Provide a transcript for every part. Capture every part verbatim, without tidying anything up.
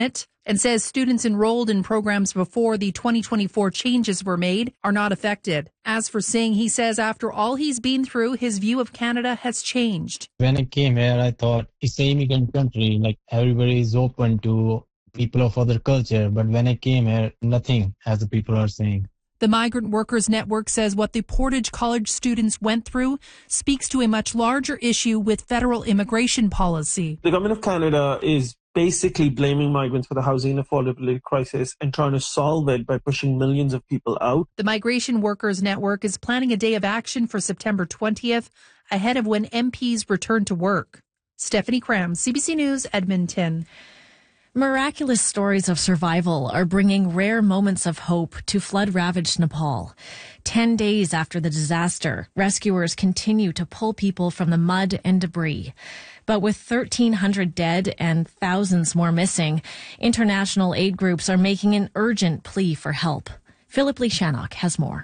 it and says students enrolled in programs before the twenty twenty-four changes were made are not affected. As for Singh, he says after all he's been through, his view of Canada has changed. When I came here, I thought it's an immigrant country, like everybody is open to people of other culture. But when I came here, nothing, as the people are saying. The Migrant Workers Network says what the Portage College students went through speaks to a much larger issue with federal immigration policy. The Government of Canada is basically blaming migrants for the housing affordability crisis and trying to solve it by pushing millions of people out. The Migration Workers Network is planning a day of action for September twentieth, ahead of when M Ps return to work. Stephanie Cram, C B C News, Edmonton. Miraculous stories of survival are bringing rare moments of hope to flood-ravaged Nepal. Ten days after the disaster, rescuers continue to pull people from the mud and debris. But with thirteen hundred dead and thousands more missing, international aid groups are making an urgent plea for help. Philip Lee Shannock has more.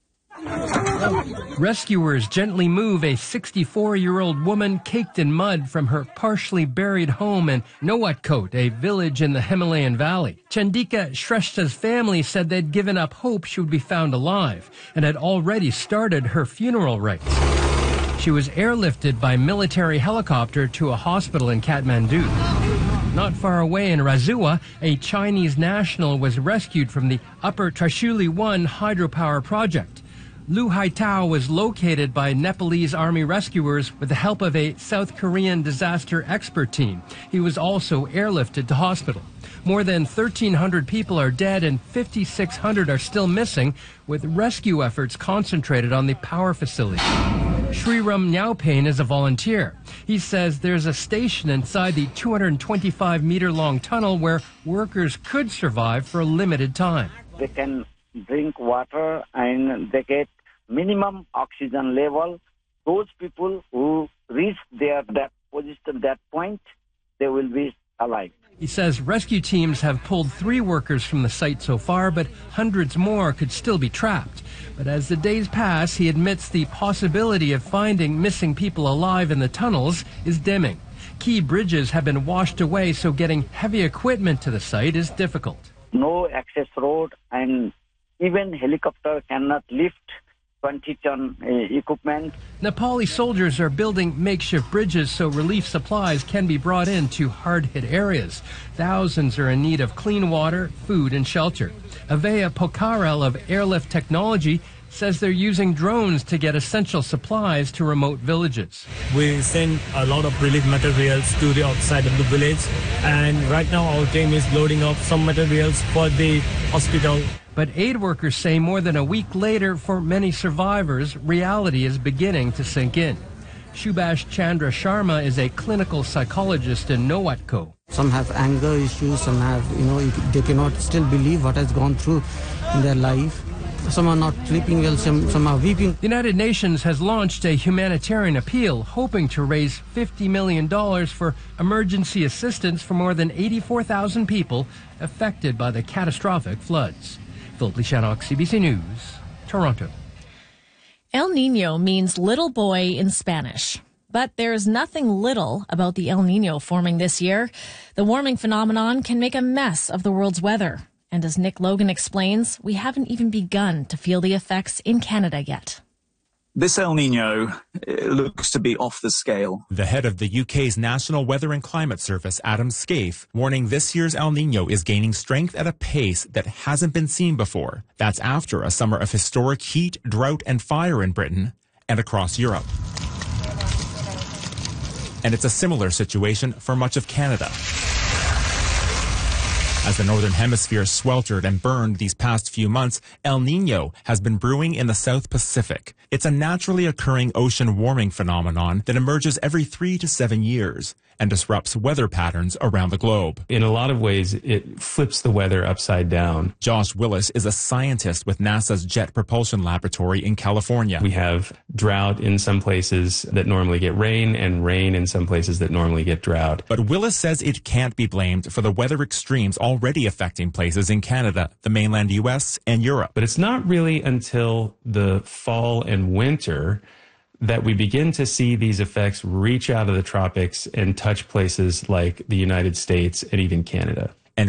Rescuers gently move a sixty-four-year-old woman caked in mud from her partially buried home in Noatkot, a village in the Himalayan valley. Chandika Shrestha's family said they'd given up hope she would be found alive and had already started her funeral rites. She was airlifted by military helicopter to a hospital in Kathmandu. Not far away in Razua, a Chinese national was rescued from the Upper Trishuli one hydropower project. Lu Haitao was located by Nepalese army rescuers with the help of a South Korean disaster expert team. He was also airlifted to hospital. More than thirteen hundred people are dead and fifty-six hundred are still missing, with rescue efforts concentrated on the power facility. Sriram Nyaupain is a volunteer. He says there's a station inside the two hundred twenty-five meter long tunnel where workers could survive for a limited time. They can drink water and they get minimum oxygen level. Those people who reach their that position, that point, they will be alive. He says rescue teams have pulled three workers from the site so far, but hundreds more could still be trapped. But as the days pass, he admits the possibility of finding missing people alive in the tunnels is dimming. Key bridges have been washed away, so getting heavy equipment to the site is difficult. No access road, and even helicopter cannot lift twenty ton uh, equipment. Nepali soldiers are building makeshift bridges so relief supplies can be brought in to hard-hit areas. Thousands are in need of clean water, food, and shelter. Avea Pokarel of Airlift Technology says they're using drones to get essential supplies to remote villages. We send a lot of relief materials to the outside of the village, and right now our team is loading up some materials for the hospital. But aid workers say more than a week later, for many survivors, reality is beginning to sink in. Subhash Chandra Sharma is a clinical psychologist in Noatkot. Some have anger issues, some have, you know, they cannot still believe what has gone through in their life. Some are not sleeping well, some, some are weeping. The United Nations has launched a humanitarian appeal hoping to raise fifty million dollars for emergency assistance for more than eighty-four thousand people affected by the catastrophic floods. Philip Lee Shannock, C B C News, Toronto. El Niño means little boy in Spanish. But there's nothing little about the El Niño forming this year. The warming phenomenon can make a mess of the world's weather. And as Nick Logan explains, we haven't even begun to feel the effects in Canada yet. This El Niño looks to be off the scale. The head of the U K's National Weather and Climate Service, Adam Scaife, warning this year's El Niño is gaining strength at a pace that hasn't been seen before. That's after a summer of historic heat, drought, and fire in Britain and across Europe. And it's a similar situation for much of Canada. As the Northern Hemisphere sweltered and burned these past few months, El Niño has been brewing in the South Pacific. It's a naturally occurring ocean warming phenomenon that emerges every three to seven years and disrupts weather patterns around the globe. In a lot of ways, it flips the weather upside down. Josh Willis is a scientist with NASA's Jet Propulsion Laboratory in California. We have drought in some places that normally get rain and rain in some places that normally get drought. But Willis says it can't be blamed for the weather extremes already affecting places in Canada, the mainland U S, and Europe. But it's not really until the fall and winter that we begin to see these effects reach out of the tropics and touch places like the United States and even Canada.